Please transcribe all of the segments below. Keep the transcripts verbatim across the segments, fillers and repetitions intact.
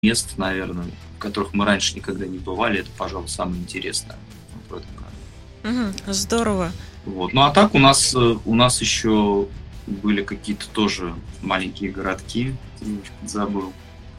мест, наверное, в которых мы раньше никогда не бывали. Это, пожалуй, самое интересное в этом году. Угу, здорово. Вот. Ну а так у нас, у нас еще были какие-то тоже маленькие городки, забыл.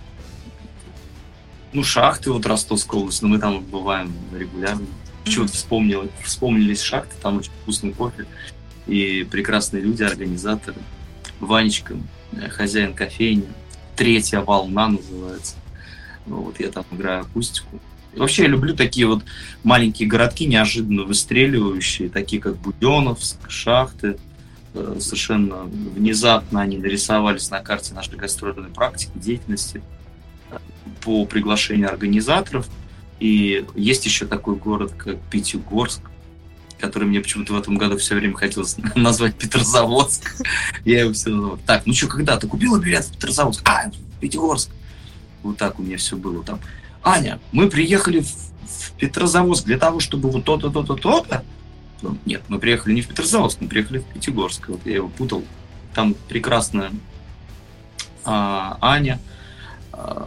Ну, шахты, вот Ростовская область, но мы там бываем регулярно. Почему-то вспомнил, вспомнились шахты, там очень вкусный кофе и прекрасные люди, организаторы. Ванечка, хозяин кофейни, третья волна называется. Вот, я там играю акустику. И вообще я люблю такие вот маленькие городки, неожиданно выстреливающие, такие как Буденновск, шахты. Совершенно внезапно они нарисовались на карте нашей гастрольной практики, деятельности по приглашению организаторов. И есть еще такой город, как Пятигорск, который мне почему-то в этом году все время хотелось назвать Петрозаводск. Я его все назвал. Так, ну что, когда? Ты купила билет в Петрозаводск? А, Пятигорск. Вот так у меня все было там. Аня, мы приехали в, в Петрозаводск для того, чтобы вот то-то, то-то, то-то. Нет, мы приехали не в Петрозаводск, мы приехали в Пятигорск. Вот я его путал. Там прекрасная а, Аня. А,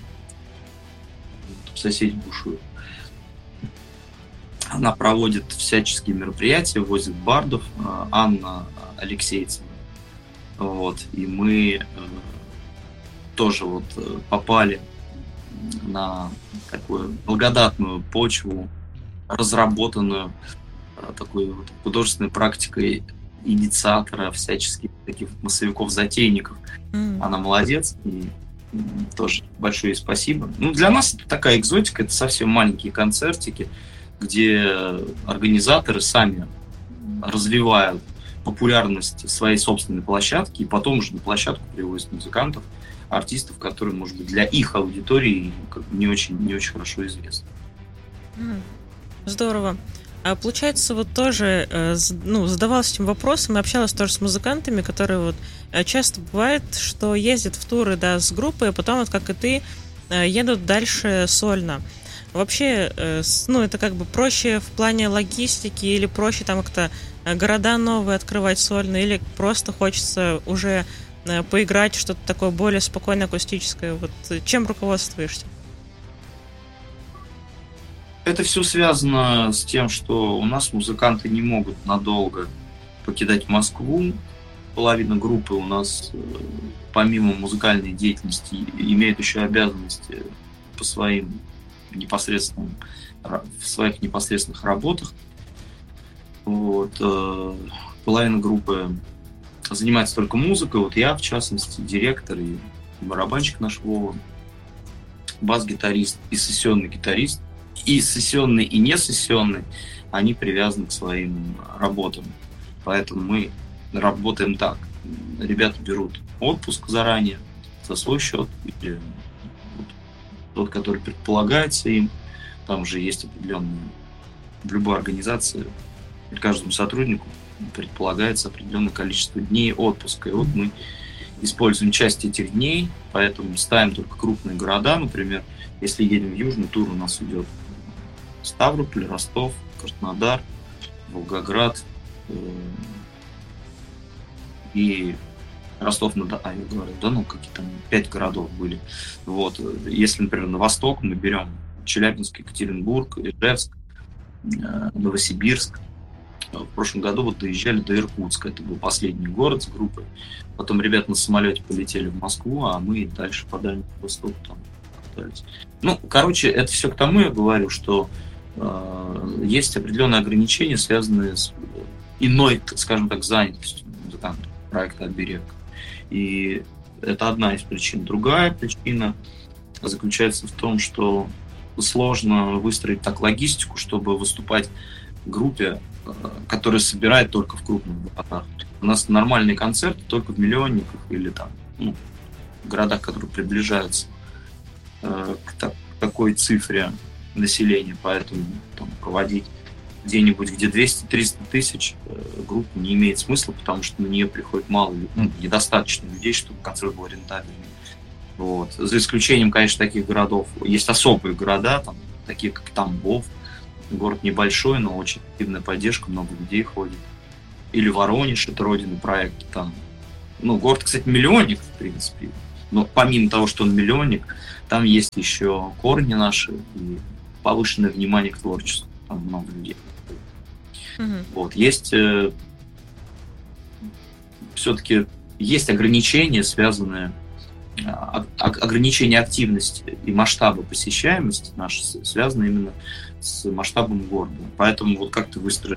соседи бушуют. Она проводит всяческие мероприятия, возит бардов. А, Анна Алексейцева. Вот. И мы э, тоже вот попали на такую благодатную почву, разработанную такой вот художественной практикой инициатора всяческих таких массовиков-затейников. Mm. Она молодец, и тоже большое ей спасибо. Ну, для нас это такая экзотика, это совсем маленькие концертики, где организаторы сами развивают популярность своей собственной площадки, и потом уже на площадку привозят музыкантов, артистов, которые, может быть, для их аудитории не очень, не очень хорошо известны. Здорово. А получается, вот тоже ну, задавалась этим вопросом и общалась тоже с музыкантами, которые вот часто бывает, что ездят в туры, да, с группой, а потом, вот как и ты, едут дальше сольно. Вообще, ну, это как бы проще в плане логистики или проще там как-то города новые открывать сольно, или просто хочется уже поиграть что-то такое более спокойное, акустическое. Вот чем руководствуешься? Это все связано с тем, что у нас музыканты не могут надолго покидать Москву. Половина группы у нас, помимо музыкальной деятельности, имеет еще обязанности по своим непосредственным, в своих непосредственных работах. Вот. Половина группы занимается только музыкой. Вот я, в частности, директор и барабанщик наш Вова, бас-гитарист и сессионный гитарист. И сессионный, и не сессионный, они привязаны к своим работам. Поэтому мы работаем так. Ребята берут отпуск заранее за свой счет, или тот, который предполагается им. Там же есть определенные... В любой организации каждому сотруднику предполагается определенное количество дней отпуска. И вот мы используем часть этих дней, поэтому ставим только крупные города. Например, если едем в Южный тур, у нас идет Ставрополь, Ростов, Краснодар, Волгоград и Ростов-на-Дону. А, я говорю, да, ну какие там пять городов были. Вот. Если, например, на восток мы берем Челябинск, Екатеринбург, Ижевск, Новосибирск. В прошлом году вот доезжали до Иркутска. Это был последний город с группой. Потом ребята на самолете полетели в Москву, а мы дальше по Дальнему Востоку там остались. Ну, короче, это все к тому, я говорю, что э, есть определенные ограничения, связанные с иной, скажем так, занятостью музыкантов проекта «Оберег». И это одна из причин. Другая причина заключается в том, что сложно выстроить так логистику, чтобы выступать в группе, которая собирает только в крупных городах. У нас нормальные концерты только в миллионниках или там, ну, в городах, которые приближаются э, к, так, к такой цифре населения. Поэтому там, проводить где-нибудь, где двести-триста тысяч, э, групп не имеет смысла, потому что на нее приходит мало, ну, недостаточно людей, чтобы концерт был рентабельный. Вот. За исключением, конечно, таких городов. Есть особые города, там, такие как Тамбов. Город небольшой, но очень активная поддержка, много людей ходит. Или Воронеж, это родина проекта. Там. Ну, город, кстати, миллионник, в принципе. Но помимо того, что он миллионник, там есть еще корни наши и повышенное внимание к творчеству. Там много людей. Mm-hmm. Вот. Есть э, все-таки есть ограничения, связанные а, а, ограничения активности и масштаба посещаемости наши связаны именно с масштабом города. Поэтому вот как ты выстроил.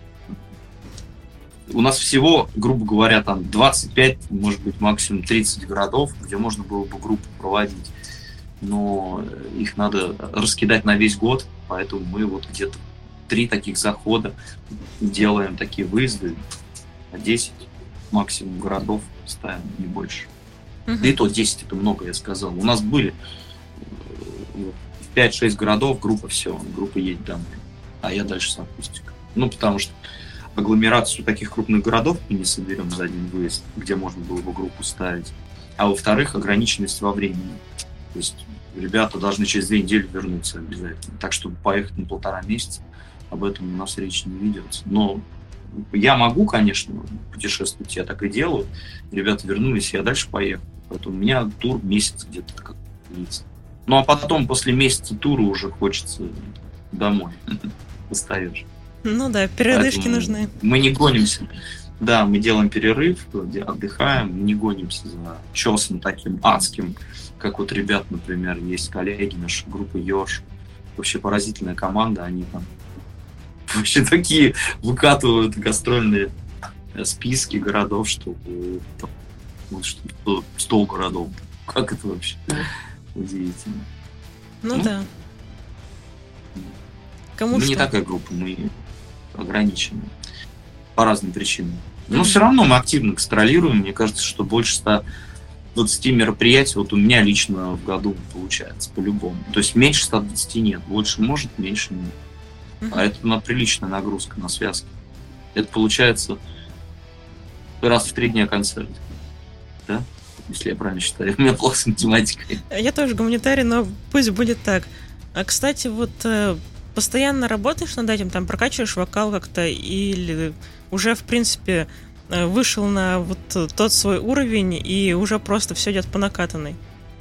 У нас всего, грубо говоря, там двадцать пять, может быть, максимум тридцать городов, где можно было бы группу проводить. Но их надо раскидать на весь год, поэтому мы вот где-то три таких захода делаем, такие выезды, а десять максимум городов ставим, не больше. Uh-huh. Да и то десять это много, я сказал. У нас были пять-шесть городов, группа все, группа едет домой, а я дальше с акустикой. Ну, потому что агломерацию таких крупных городов мы не соберем за один выезд, где можно было бы группу ставить. А во-вторых, ограниченность во времени. То есть ребята должны через две недели вернуться обязательно. Так, чтобы поехать на полтора месяца, об этом у нас речи не ведется. Но я могу, конечно, путешествовать, я так и делаю. Ребята вернулись, я дальше поехал. Поэтому у меня тур месяц где-то как длится. Ну, а потом, после месяца тура, уже хочется домой. Устаешь. Ну да, передышки Поэтому нужны. Мы не гонимся. Да, мы делаем перерыв, отдыхаем, не гонимся за чесом таким адским, как вот ребят, например, есть коллеги, наша группа Ёж. Вообще поразительная команда, они там вообще такие выкатывают гастрольные списки городов, что вот что сто городов. Как это вообще? Удивительно. Ну, ну да. Кому мы что? Не такая группа, мы ограничены по разным причинам. Но mm-hmm. все равно мы активно гастролируем. Мне кажется, что больше ста двадцати мероприятий вот у меня лично в году получается по-любому. То есть меньше ста двадцати нет. Больше может, меньше нет. Mm-hmm. А это ну, приличная нагрузка на связки. Это получается раз в три дня концерт. Да? Если я правильно считаю. У меня плохо с математикой. Я тоже гуманитарий, но пусть будет так. А, кстати, вот постоянно работаешь над этим, там прокачиваешь вокал как-то или уже, в принципе, вышел на вот тот свой уровень и уже просто все идет по накатанной?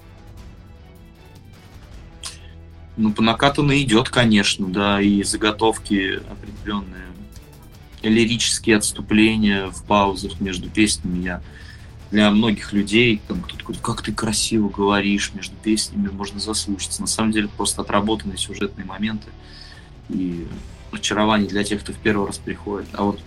Ну, по накатанной идет, конечно, да, и заготовки определенные, лирические отступления в паузах между песнями. Я для многих людей, там кто-то говорит, как ты красиво говоришь, между песнями можно заслушаться. На самом деле просто отработанные сюжетные моменты и очарование для тех, кто в первый раз приходит. А вот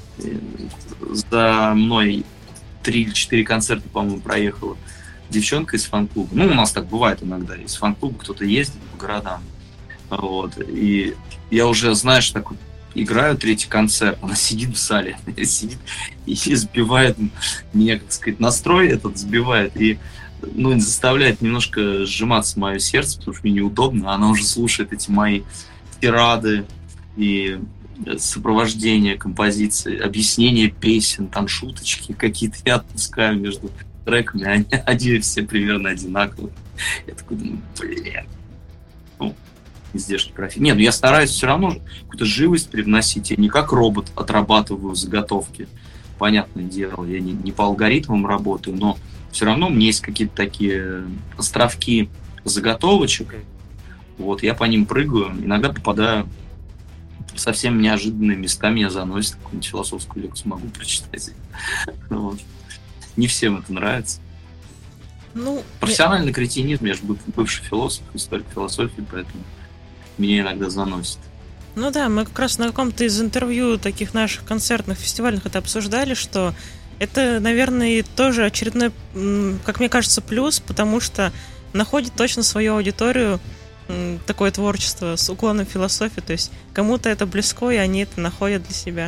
за мной три или четыре концерта, по-моему, проехала девчонка из фан-клуба. Ну, у нас так бывает иногда. Из фан-клуба кто-то ездит по городам. Вот. И я уже, знаешь, так вот играю третий концерт, она сидит в зале, сидит и сбивает меня, как сказать, настрой этот сбивает. И ну, заставляет немножко сжиматься мое сердце, потому что мне неудобно. Она уже слушает эти мои тирады и сопровождение композиции, объяснение песен, там шуточки какие-то я отпускаю между треками, они, они все примерно одинаковые. Я такой думаю, блин. Ну, издержки профи. Нет, ну я стараюсь все равно какую-то живость привносить. Я не как робот отрабатываю заготовки. Понятное дело, я не, не по алгоритмам работаю, но все равно у меня есть какие-то такие островки заготовочек. Вот, я по ним прыгаю, иногда попадаю в совсем неожиданные места, меня заносит, какую-нибудь философскую лекцию могу прочитать. Вот. Не всем это нравится. Ну, профессиональный я... кретинизм, я же бывший философ, историк философии, поэтому меня иногда заносит. Ну да, мы как раз на каком-то из интервью таких наших концертных, фестивальных это обсуждали, что это, наверное, тоже очередной, как мне кажется, плюс, потому что находит точно свою аудиторию такое творчество с уклоном в философию, то есть кому-то это близко, и они это находят для себя.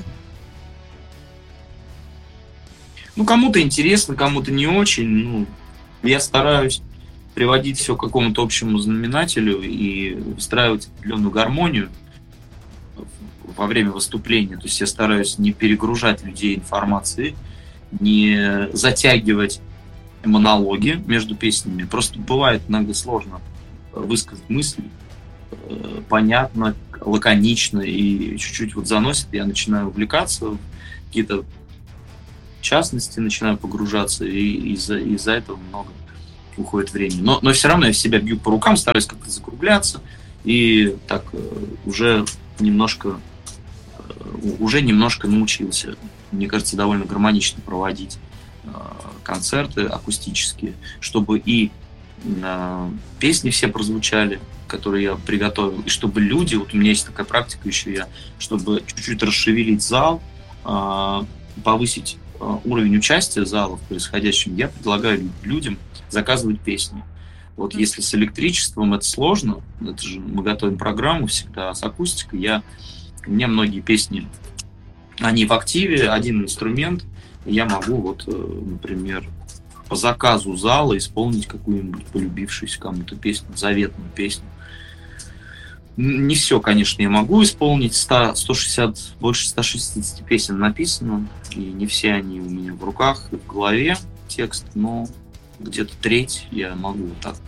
Ну, кому-то интересно, кому-то не очень. Ну, я стараюсь приводить все к какому-то общему знаменателю и выстраивать определенную гармонию во время выступления. То есть я стараюсь не перегружать людей информацией, не затягивать монологи между песнями. Просто бывает иногда сложно высказать мысли понятно, лаконично и чуть-чуть вот заносит. Я начинаю увлекаться в какие-то частности, начинаю погружаться, и из-за, из-за этого много уходит времени. Но, но все равно я себя бью по рукам, стараюсь как-то закругляться, и так уже немножко, уже немножко научился, мне кажется, довольно гармонично проводить концерты акустические, чтобы и песни все прозвучали, которые я приготовил, и чтобы люди, вот у меня есть такая практика еще, я, чтобы чуть-чуть расшевелить зал, повысить уровень участия зала в происходящем, я предлагаю людям заказывать песни. Вот mm-hmm. если с электричеством это сложно, это же мы готовим программу всегда, а с акустикой я, у меня многие песни, они в активе, один инструмент, и я могу вот, например, по заказу зала исполнить какую-нибудь полюбившуюся кому-то песню, заветную песню. Не все, конечно, я могу исполнить, сто, сто шестьдесят, больше ста шестидесяти песен написано, и не все они у меня в руках и в голове, текст, но где-то треть я могу вот так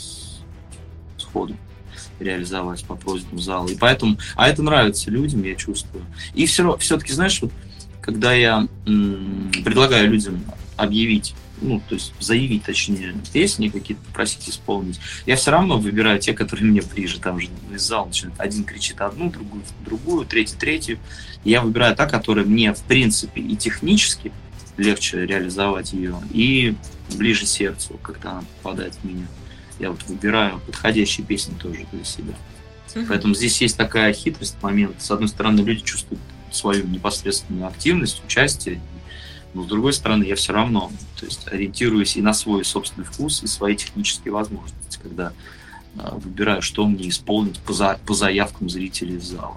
сходу реализовать по просьбам зала. И поэтому, а это нравится людям, я чувствую. И все, все-таки, знаешь, вот, когда я м, предлагаю людям объявить, ну, то есть заявить, точнее, песни какие-то, просить исполнить, я все равно выбираю те, которые мне ближе. Там же из зала начинает, один кричит одну, другую, другую, третью, третью. Я выбираю та, которая мне, в принципе, и технически легче реализовать ее, и ближе сердцу, когда она попадает в меня. Я вот выбираю подходящие песни тоже для себя. Mm-hmm. Поэтому здесь есть такая хитрость, момент. С одной стороны, люди чувствуют свою непосредственную активность, участие, но с другой стороны, я все равно, то есть, ориентируюсь и на свой собственный вкус, и свои технические возможности, когда э, выбираю, что мне исполнить по, за, по заявкам зрителей из зала.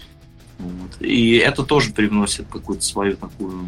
Вот. И это тоже привносит какую-то свою такую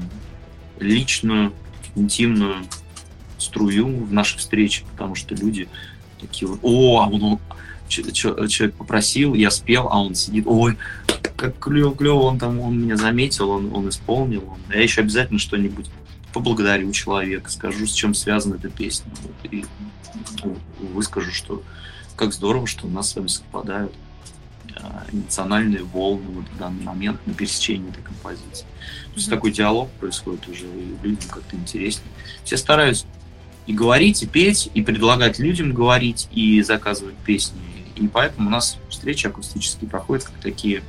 личную, интимную струю в наши встречи, потому что люди такие вот, о, а он, человек попросил, я спел, а он сидит, ой, как клево, клево, он там, он меня заметил, он, он исполнил, он... я еще обязательно что-нибудь поблагодарю человека, скажу, с чем связана эта песня, вот, и ну, выскажу, что как здорово, что у нас с вами совпадают эмоциональные волны вот, в данный момент на пересечении этой композиции. То есть mm-hmm. такой диалог происходит уже, и людям как-то интереснее. Все стараются и говорить, и петь, и предлагать людям говорить, и заказывать песни. И поэтому у нас встречи акустические проходят как такие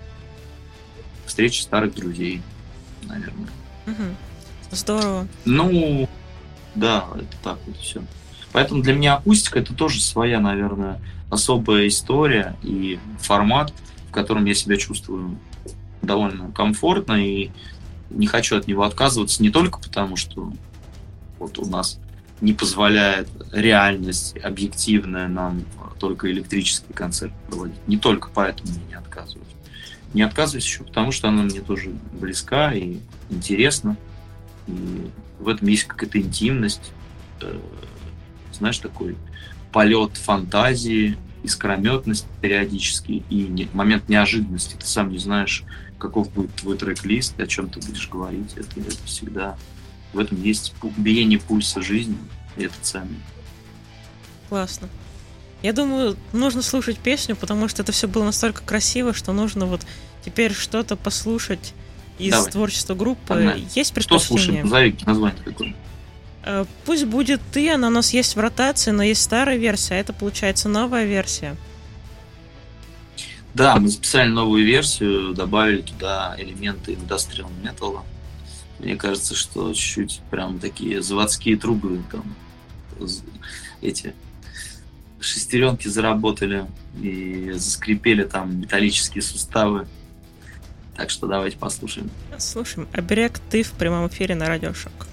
встречи старых друзей, наверное. Mm-hmm. Здорово. Ну, да, это так вот все. Поэтому для меня акустика — это тоже своя, наверное, особая история и формат, в котором я себя чувствую довольно комфортно и не хочу от него отказываться не только потому, что вот у нас не позволяет реальность объективная нам только электрический концерт проводить. Не только поэтому я не отказываюсь. Не отказываюсь еще потому, что она мне тоже близка и интересна. И в этом есть какая-то интимность, знаешь, такой полет фантазии, искрометность периодически и не, момент неожиданности. Ты сам не знаешь, каков будет твой трек-лист, о чем ты будешь говорить. Это, это всегда... В этом есть биение пульса жизни, и это ценно. Классно. Я думаю, нужно слушать песню, потому что это все было настолько красиво, что нужно вот теперь что-то послушать из Давай. творчества группы. Погнали. Есть предпочтение? Что слушаем? Назови название какое. Пусть будет «Ты», она у нас есть в ротации, но есть старая версия, а это, получается, новая версия. Да, мы записали новую версию, добавили туда элементы индастриал металла. Мне кажется, что чуть-чуть прям такие заводские трубы, там, эти шестеренки заработали и заскрипели там металлические суставы. Так что давайте послушаем. Слушаем. «Оберег», «Ты» в прямом эфире на Радио Шок.